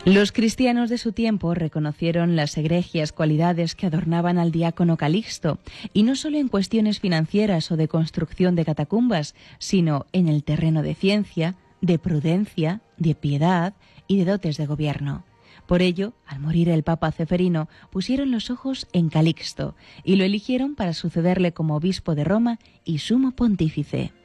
Los cristianos de su tiempo reconocieron las egregias cualidades que adornaban al diácono Calixto, y no solo en cuestiones financieras o de construcción de catacumbas, sino en el terreno de ciencia, de prudencia, de piedad y de dotes de gobierno. Por ello, al morir el Papa Ceferino, pusieron los ojos en Calixto y lo eligieron para sucederle como obispo de Roma y sumo pontífice.